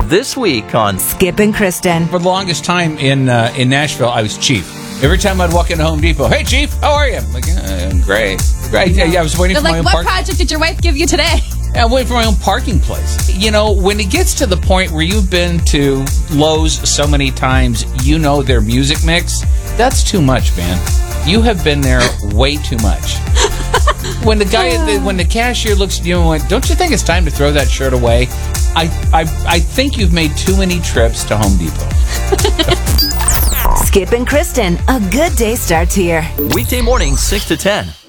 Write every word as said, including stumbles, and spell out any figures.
this week on Skip and Kristen. For the longest time in uh, in Nashville, I was Chief. Every time I'd walk into Home Depot, hey, Chief, how are you? I'm like, uh, great. Great. Yeah, yeah, I was waiting They're for like, my own what park. project did your wife give you today? Yeah, I'm waiting for my own parking place. You know, when it gets to the point where you've been to Lowe's so many times, you know their music mix, that's too much, man. You have been there way too much. When the guy, when the cashier looks at you and went, don't you think it's time to throw that shirt away? I, I, I think you've made too many trips to Home Depot. Skip and Kristen, a good day starts here. weekday morning, six to ten